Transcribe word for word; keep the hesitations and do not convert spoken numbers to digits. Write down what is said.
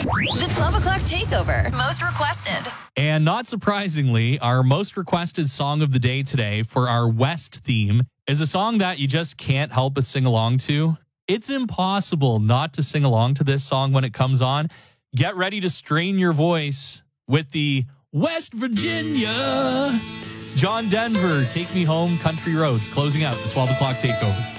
The twelve o'clock takeover. Most requested. And not surprisingly, our most requested song of the day today for our West theme is a song that you just can't help but sing along to. It's impossible not to sing along to this song when it comes on. Get ready to strain your voice with the West Virginia. It's John Denver, Take Me Home, Country Roads, closing out the twelve o'clock takeover.